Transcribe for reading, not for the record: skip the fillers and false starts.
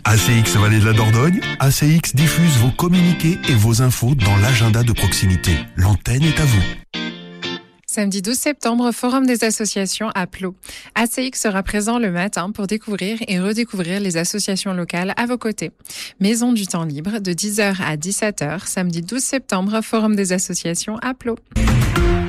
ACX Vallée de la Dordogne, ACX diffuse vos communiqués et vos infos dans l'agenda de proximité. L'antenne est à vous. Samedi 12 septembre, Forum des associations à Plot. ACX sera présent le matin pour découvrir et redécouvrir les associations locales à vos côtés. Maison du temps libre de 10h à 17h, samedi 12 septembre, Forum des associations à Plot.